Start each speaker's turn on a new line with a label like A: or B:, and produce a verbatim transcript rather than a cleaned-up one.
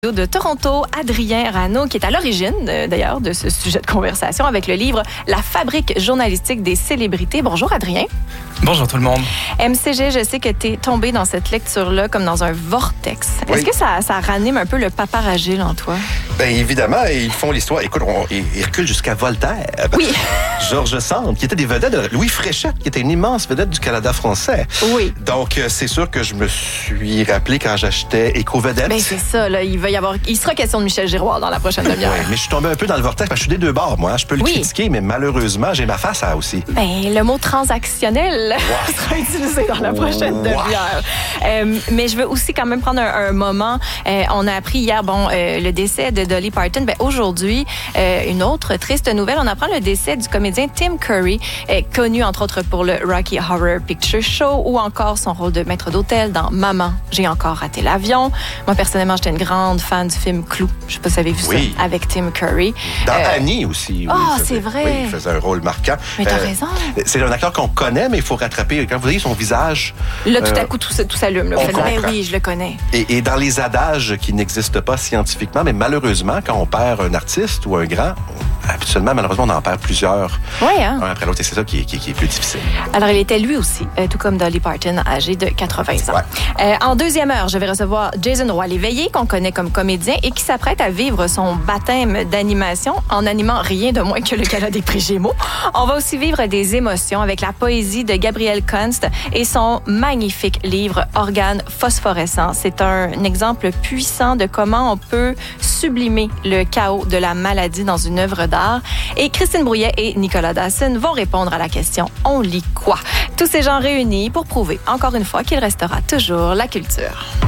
A: de Toronto, Adrien Rano, qui est à l'origine, euh, d'ailleurs, de ce sujet de conversation avec le livre « La fabrique journalistique des célébrités ». Bonjour, Adrien.
B: Bonjour tout le monde.
A: M C G, je sais que tu es tombé dans cette lecture-là comme dans un vortex.
C: Oui.
A: Est-ce que ça, ça ranime un peu le paparagile en toi?
C: Bien évidemment, ils font l'histoire. Écoute, on, ils, ils reculent jusqu'à Voltaire.
A: Oui.
C: Georges Sand, qui était des vedettes de Louis Fréchette, qui était une immense vedette du Canada français.
A: Oui.
C: Donc, euh, c'est sûr que je me suis rappelé quand j'achetais Éco-Vedette.
A: Bien, c'est ça, là. Il va y avoir. Il sera question de Michel Giroir dans la prochaine demi-heure.
C: Oui, mais je suis tombé un peu dans le vortex parce que je suis des deux bords, moi. Je peux le
A: Oui.
C: critiquer, mais malheureusement, j'ai ma face à aussi.
A: Ben, le mot transactionnel wow. sera utilisé dans la prochaine wow. demi-heure. Euh, mais je veux aussi quand même prendre un, un moment. Euh, on a appris hier, bon, euh, le décès de Dolly Parton. Ben, aujourd'hui, euh, une autre triste nouvelle. On apprend le décès du comédien Tim Curry, euh, connu entre autres pour le Rocky Horror Picture Show ou encore son rôle de maître d'hôtel dans Maman, j'ai encore raté l'avion. Moi, personnellement, j'étais une grande fan du film Clou. Je sais pas si vous avez vu
C: oui.
A: ça avec Tim Curry.
C: Dans
A: euh,
C: Annie aussi.
A: Ah, oh,
C: oui,
A: c'est vrai.
C: Oui, il faisait un rôle marquant.
A: Mais t'as euh, raison.
C: C'est un acteur qu'on connaît, mais il faut rattraper. Quand vous voyez son visage...
A: Là, tout
C: euh,
A: à coup, tout, tout s'allume. Là.
C: On
A: Fait, ben oui, je le connais.
C: Et, et dans les adages qui n'existent pas scientifiquement, mais malheureusement, quand on perd un artiste ou un grand, habituellement, malheureusement, on en perd plusieurs.
A: Oui, hein?
C: Un après l'autre, et c'est ça qui est, qui, qui est plus difficile.
A: Alors, il était lui aussi, euh, tout comme Dolly Parton, âgé de quatre-vingts ans. Ouais. Euh, en deuxième heure, je vais recevoir Jason Roy-Léveillé, qu'on connaît comme comédien et qui s'apprête à vivre son baptême d'animation en animant rien de moins que le Gala des prix Gémeaux. On va aussi vivre des émotions avec la poésie de Gabriel Kunst et son magnifique livre Organes phosphorescents. C'est un exemple puissant de comment on peut sublimer le chaos de la maladie dans une œuvre d'art. Et Christine Brouillet et Nicolas Dawson vont répondre à la question « On lit quoi ?» Tous ces gens réunis pour prouver encore une fois qu'il restera toujours la culture.